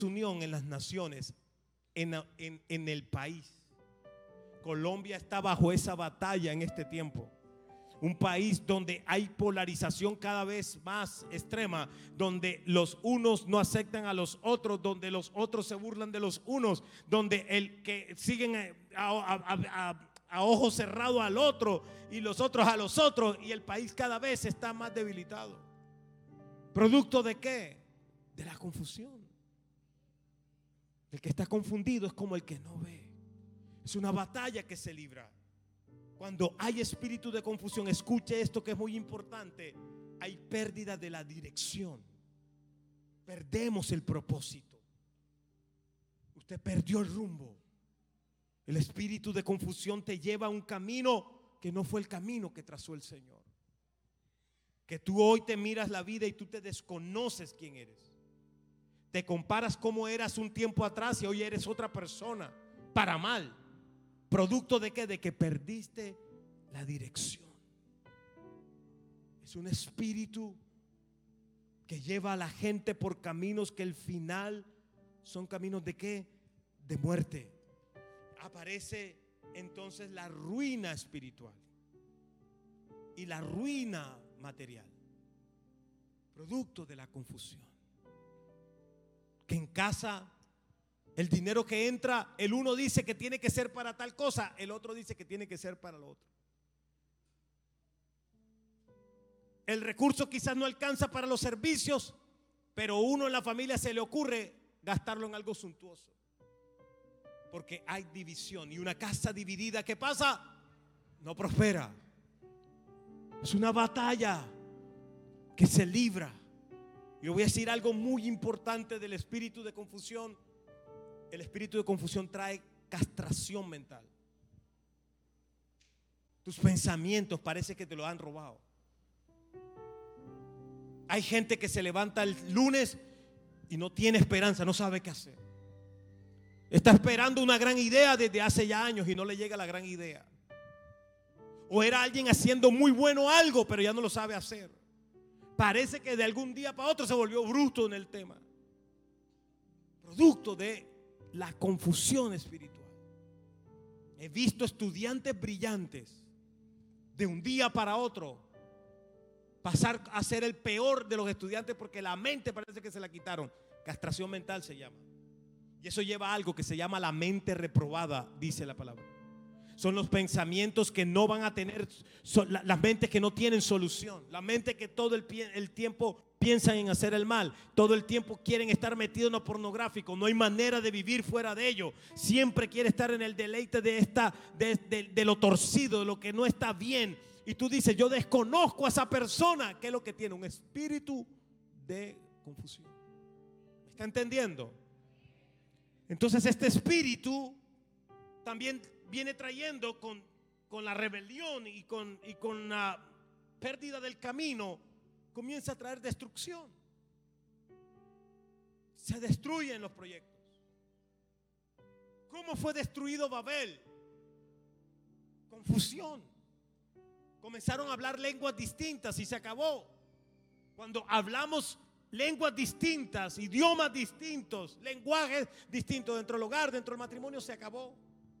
unión en las naciones, en el país. Colombia está bajo esa batalla en este tiempo. Un país donde hay polarización cada vez más extrema, donde los unos no aceptan a los otros, donde los otros se burlan de los unos, donde el que siguen a ojos cerrados al otro y los otros a los otros, y el país cada vez está más debilitado. ¿Producto de qué? De la confusión. El que está confundido es como el que no ve. Es una batalla que se libra. Cuando hay espíritu de confusión, escuche esto que es muy importante, hay pérdida de la dirección. Perdemos el propósito. Usted perdió el rumbo. El espíritu de confusión te lleva a un camino que no fue el camino que trazó el Señor. Que tú hoy te miras la vida y tú te desconoces quién eres. Te comparas cómo eras un tiempo atrás y hoy eres otra persona, para mal. ¿Producto de qué? De que perdiste la dirección. Es un espíritu que lleva a la gente por caminos que al final son caminos de qué? De muerte. Aparece entonces la ruina espiritual y la ruina material, producto de la confusión. Que en casa el dinero que entra, el uno dice que tiene que ser para tal cosa, el otro dice que tiene que ser para lo otro. El recurso quizás no alcanza para los servicios, pero uno en la familia se le ocurre gastarlo en algo suntuoso. Porque hay división, y una casa dividida, ¿qué pasa? No prospera. Es una batalla que se libra. Yo voy a decir algo muy importante del espíritu de confusión. El espíritu de confusión trae castración mental. Tus pensamientos parece que te lo han robado. Hay gente que se levanta el lunes y no tiene esperanza, no sabe qué hacer. Está esperando una gran idea desde hace ya años y no le llega la gran idea. O era alguien haciendo muy bueno algo, pero ya no lo sabe hacer. Parece que de algún día para otro se volvió bruto en el tema. Producto de la confusión espiritual. He visto estudiantes brillantes de un día para otro pasar a ser el peor de los estudiantes porque la mente parece que se la quitaron. Castración mental se llama. Y eso lleva a algo que se llama la mente reprobada, dice la palabra. Son los pensamientos que no van a tener, las mentes que no tienen solución. La mente que todo el tiempo piensan en hacer el mal. Todo el tiempo quieren estar metidos en lo pornográfico. No hay manera de vivir fuera de ello. Siempre quiere estar en el deleite de lo torcido, de lo que no está bien. Y tú dices, yo desconozco a esa persona. ¿Qué es lo que tiene? Un espíritu de confusión. ¿Me está entendiendo? Entonces este espíritu también viene trayendo con la rebelión y con la pérdida del camino, comienza a traer destrucción. Se destruyen los proyectos. ¿Cómo fue destruido Babel? Confusión. Comenzaron a hablar lenguas distintas y se acabó. Cuando hablamos lenguas distintas, idiomas distintos, lenguajes distintos dentro del hogar, dentro del matrimonio, se acabó.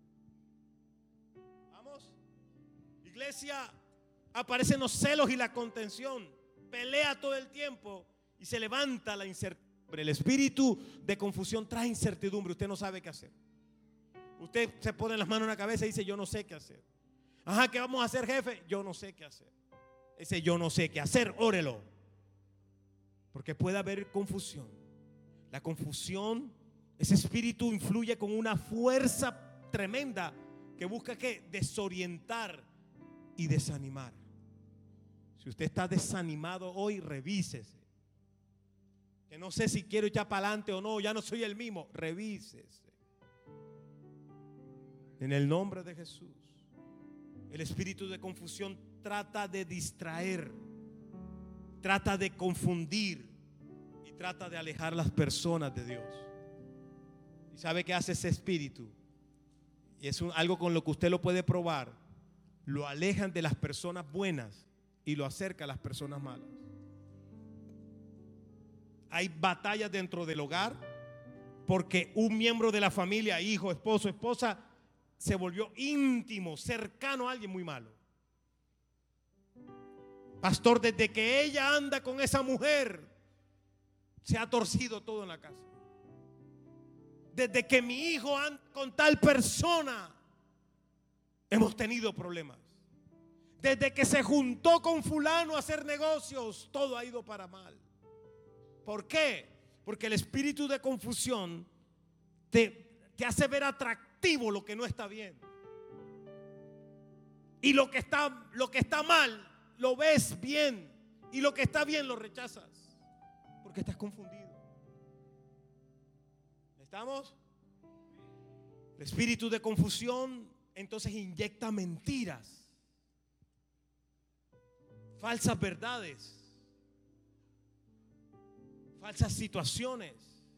Vamos. Iglesia, aparecen los celos y la contención. Pelea todo el tiempo y se levanta la incertidumbre. El espíritu de confusión trae incertidumbre. Usted no sabe qué hacer. Usted se pone las manos en la cabeza y dice, yo no sé qué hacer. Ajá, ¿qué vamos a hacer, jefe? Yo no sé qué hacer. Ese yo no sé qué hacer, órelo. Porque puede haber confusión. La confusión, ese espíritu influye con una fuerza tremenda que busca ¿qué? Desorientar y desanimar. Si usted está desanimado hoy, revísese. Que no sé si quiero echar para adelante o no, ya no soy el mismo, revísese. En el nombre de Jesús. El espíritu de confusión trata de distraer, trata de confundir y trata de alejar a las personas de Dios. ¿Y sabe qué hace ese espíritu? Y es algo con lo que usted lo puede probar. Lo alejan de las personas buenas y lo acerca a las personas malas. Hay batallas dentro del hogar, porque un miembro de la familia, hijo, esposo, esposa, se volvió íntimo, cercano a alguien muy malo. Pastor, desde que ella anda con esa mujer, se ha torcido todo en la casa. Desde que mi hijo anda con tal persona, hemos tenido problemas. Desde que se juntó con fulano a hacer negocios, todo ha ido para mal. ¿Por qué? Porque el espíritu de confusión te hace ver atractivo lo que no está bien. Y lo que está mal, lo ves bien. Y lo que está bien, lo rechazas. Porque estás confundido. ¿Estamos? El espíritu de confusión entonces inyecta mentiras, falsas verdades, falsas situaciones.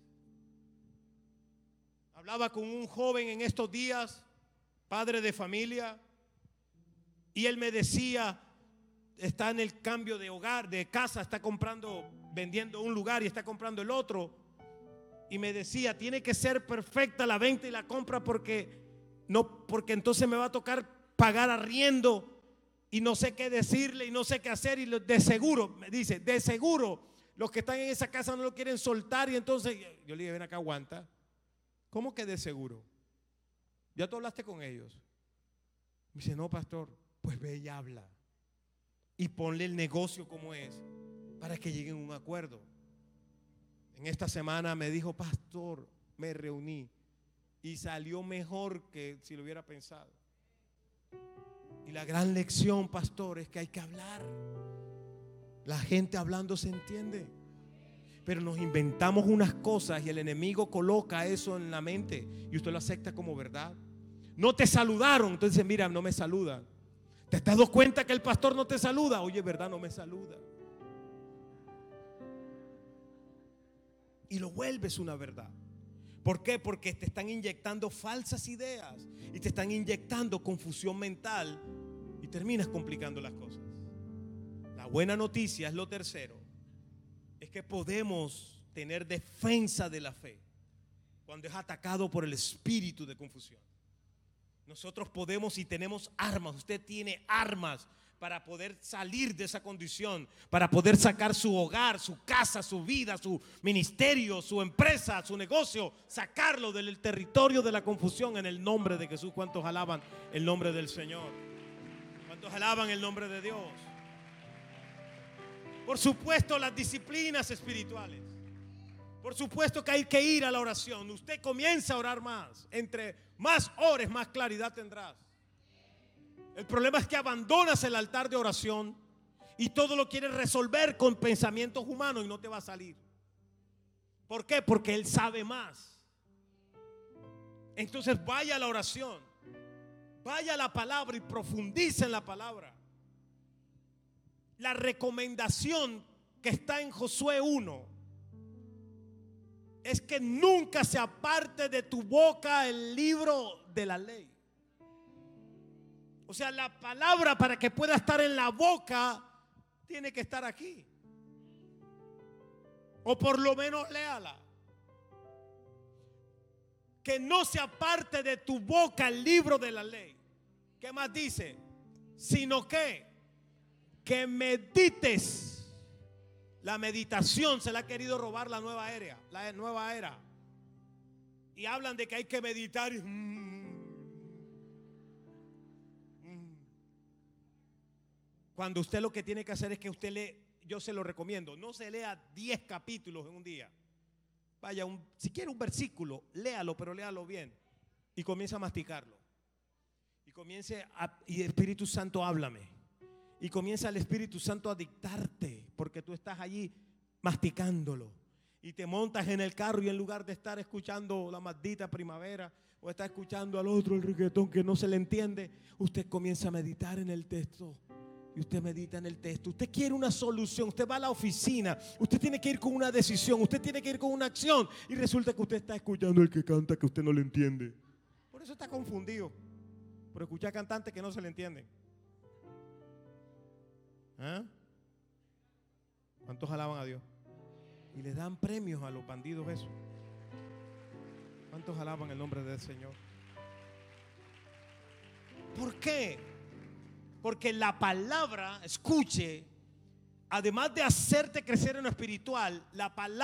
Hablaba con un joven en estos días, padre de familia, y él me decía, está en el cambio de hogar, de casa, está comprando, vendiendo un lugar y está comprando el otro. Y me decía, tiene que ser perfecta la venta y la compra porque entonces me va a tocar pagar arriendo y no sé qué decirle y no sé qué hacer. Y de seguro, me dice, de seguro los que están en esa casa no lo quieren soltar. Y entonces yo le dije, ven acá, aguanta. ¿Cómo que de seguro? ¿Ya tú hablaste con ellos? Me dice, no, pastor. Pues ve y habla y ponle el negocio como es para que lleguen a un acuerdo. En esta semana me dijo, pastor, me reuní y salió mejor que si lo hubiera pensado. Y la gran lección, pastor, es que hay que hablar. La gente hablando se entiende. Pero nos inventamos unas cosas y el enemigo coloca eso en la mente y usted lo acepta como verdad. No te saludaron, entonces mira, no me saludan. ¿Te has dado cuenta que el pastor no te saluda? Oye, verdad, no me saluda. Y lo vuelves una verdad. ¿Por qué? Porque te están inyectando falsas ideas y te están inyectando confusión mental y terminas complicando las cosas. La buena noticia es lo tercero, es que podemos tener defensa de la fe cuando es atacado por el espíritu de confusión. Nosotros podemos y tenemos armas. Usted tiene armas para poder salir de esa condición, para poder sacar su hogar, su casa, su vida, su ministerio, su empresa, su negocio, sacarlo del territorio de la confusión en el nombre de Jesús. ¿Cuántos alaban el nombre del Señor? ¿Cuántos alaban el nombre de Dios? Por supuesto, las disciplinas espirituales. Por supuesto que hay que ir a la oración. Usted comienza a orar más. Entre más ores, más claridad tendrás. El problema es que abandonas el altar de oración y todo lo quieres resolver con pensamientos humanos y no te va a salir. ¿Por qué? Porque Él sabe más. Entonces vaya a la oración, vaya a la palabra y profundice en la palabra. La recomendación que está en Josué 1 es que nunca se aparte de tu boca el libro de la ley. O sea, la palabra para que pueda estar en la boca tiene que estar aquí. O por lo menos léala. Que no se aparte de tu boca el libro de la ley. ¿Qué más dice? Sino que medites. La meditación se la ha querido robar la nueva era. Y hablan de que hay que meditar. Cuando usted lo que tiene que hacer es que usted lee, yo se lo recomiendo, no se lea 10 capítulos en un día. Vaya, si quiere un versículo, léalo, pero léalo bien. Y comienza a masticarlo. Y Espíritu Santo, háblame. Y comienza el Espíritu Santo a dictarte, porque tú estás allí masticándolo. Y te montas en el carro y en lugar de estar escuchando la maldita primavera o está escuchando al otro el reggaetón que no se le entiende, usted comienza a meditar en el texto. Y usted medita en el texto. Usted quiere una solución. Usted va a la oficina. Usted tiene que ir con una decisión. Usted tiene que ir con una acción. Y resulta que usted está escuchando el que canta que usted no le entiende. Por eso está confundido. Por escuchar cantantes que no se le entienden. ¿Ah? ¿Cuántos alaban a Dios? Y le dan premios a los bandidos eso. ¿Cuántos alaban el nombre del Señor? ¿Por qué? Porque la palabra, escuche, además de hacerte crecer en lo espiritual, la palabra